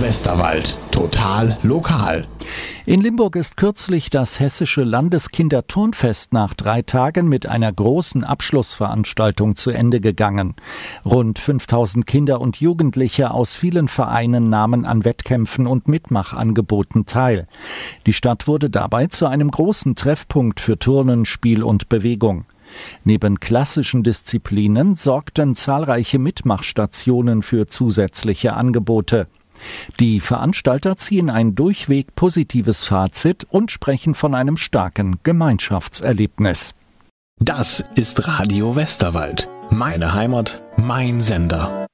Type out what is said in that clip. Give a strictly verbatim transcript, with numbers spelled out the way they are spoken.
Westerwald. Total lokal. In Limburg ist kürzlich das Hessische Landeskinderturnfest nach drei Tagen mit einer großen Abschlussveranstaltung zu Ende gegangen. Rund fünftausend Kinder und Jugendliche aus vielen Vereinen nahmen an Wettkämpfen und Mitmachangeboten teil. Die Stadt wurde dabei zu einem großen Treffpunkt für Turnen, Spiel und Bewegung. Neben klassischen Disziplinen sorgten zahlreiche Mitmachstationen für zusätzliche Angebote. Die Veranstalter ziehen ein durchweg positives Fazit und sprechen von einem starken Gemeinschaftserlebnis. Das ist Radio Westerwald. Meine Heimat, mein Sender.